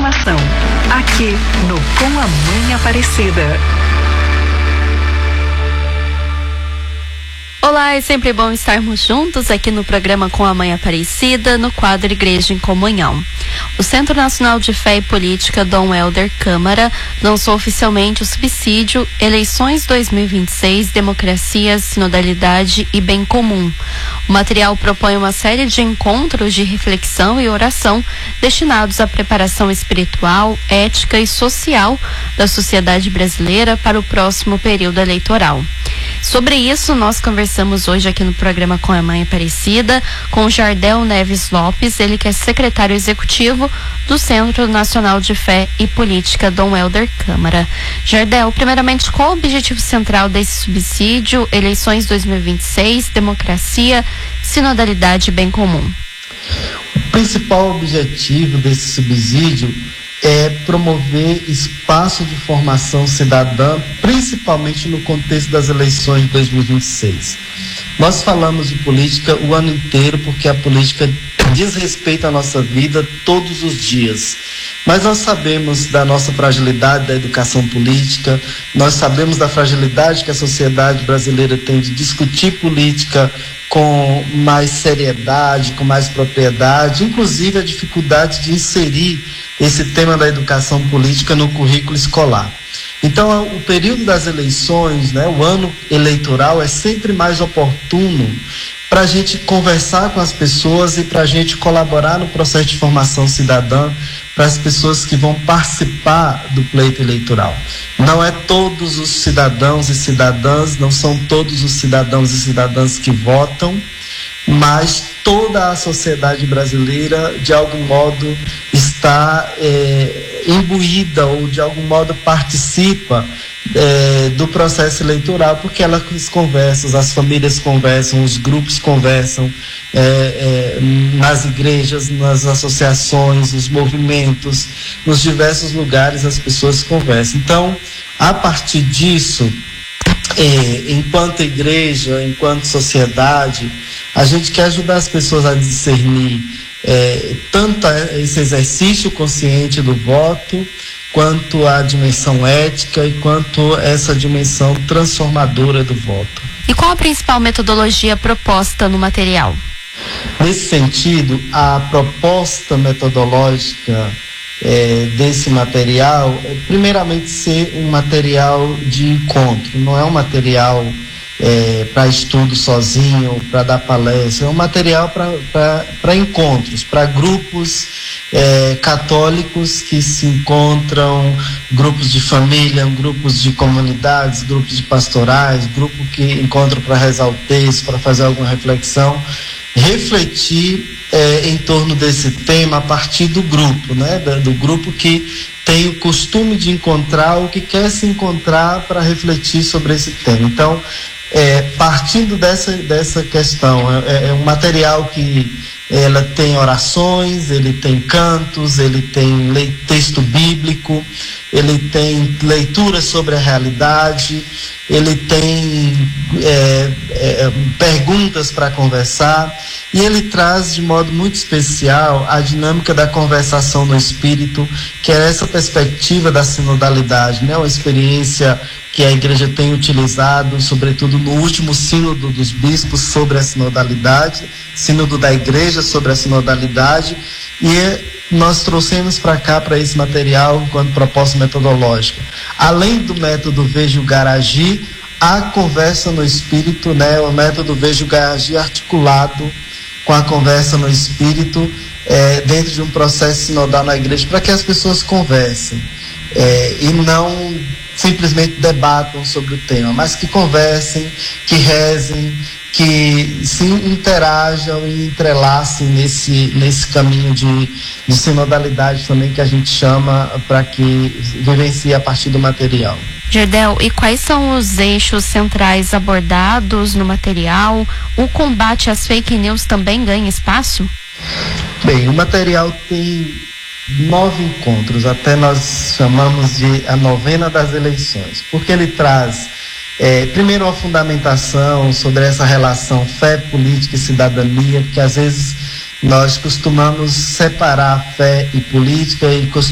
informação, aqui no Com a Mãe Aparecida. Olá, é sempre bom estarmos juntos aqui no programa Com a Mãe Aparecida, no quadro Igreja em Comunhão. O Centro Nacional de Fé e Política Dom Helder Câmara lançou oficialmente o subsídio Eleições 2026, Democracia, Sinodalidade e Bem Comum. O material propõe uma série de encontros de reflexão e oração destinados à preparação espiritual, ética e social da sociedade brasileira para o próximo período eleitoral. Sobre isso, nós conversamos hoje aqui no programa Com a Mãe Aparecida com Jardel Neves Lopes, ele que é secretário executivo do Centro Nacional de Fé e Política Dom Helder Câmara. Jardel, primeiramente, qual o objetivo central desse subsídio, Eleições 2026, Democracia, Sinodalidade e Bem Comum? O principal objetivo desse subsídio é promover espaço de formação cidadã, principalmente no contexto das eleições de 2026. Nós falamos de política o ano inteiro porque a política diz respeito à nossa vida todos os dias. Mas nós sabemos da nossa fragilidade da educação política, nós sabemos da fragilidade que a sociedade brasileira tem de discutir política com mais seriedade, com mais propriedade, inclusive a dificuldade de inserir esse tema da educação política no currículo escolar. Então, o período das eleições, o ano eleitoral, é sempre mais oportuno para a gente conversar com as pessoas e para a gente colaborar no processo de formação cidadã para as pessoas que vão participar do pleito eleitoral. Não é todos os cidadãos e cidadãs, não são todos os cidadãos e cidadãs que votam, mas toda a sociedade brasileira, de algum modo, está imbuída ou, de algum modo, participa do processo eleitoral, porque elas conversam, as famílias conversam, os grupos conversam, nas igrejas, nas associações, nos movimentos, nos diversos lugares as pessoas conversam. Então, a partir disso, enquanto igreja, enquanto sociedade, a gente quer ajudar as pessoas a discernir tanto esse exercício consciente do voto, quanto a dimensão ética e quanto essa dimensão transformadora do voto. E qual a principal metodologia proposta no material? Nesse sentido, a proposta metodológica desse material é, primeiramente, ser um material de encontro, não é um material para estudo sozinho, para dar palestra, é um material para encontros, para grupos católicos que se encontram, grupos de família, grupos de comunidades, grupos de pastorais, grupos que encontram para rezar o texto, para fazer alguma reflexão, refletir em torno desse tema a partir do grupo, do grupo que tem o costume de encontrar ou que quer se encontrar para refletir sobre esse tema. Então, partindo dessa questão, é um material que ela tem orações, ele tem cantos, ele tem texto bíblico, ele tem leitura sobre a realidade, ele tem perguntas para conversar, e ele traz de modo muito especial a dinâmica da conversação no espírito, que é essa perspectiva da sinodalidade, uma experiência que a igreja tem utilizado, sobretudo no último sínodo dos bispos sobre a sinodalidade, sínodo da igreja sobre a sinodalidade, e nós trouxemos para cá, para esse material, enquanto proposta metodológica. Além do método Ver, Julgar, Agir, a conversa no espírito, o método Ver, Julgar, Agir articulado com a conversa no espírito, dentro de um processo sinodal na igreja, para que as pessoas conversem, e não simplesmente debatam sobre o tema, mas que conversem, que rezem, que se interajam e entrelacem nesse caminho de sinodalidade também, que a gente chama, para que vivencie a partir do material. Jardel, e quais são os eixos centrais abordados no material? O combate às fake news também ganha espaço? Bem, o material tem 9 encontros, até nós chamamos de a novena das eleições, porque ele traz primeiro uma fundamentação sobre essa relação fé, política e cidadania, porque às vezes nós costumamos separar fé e política e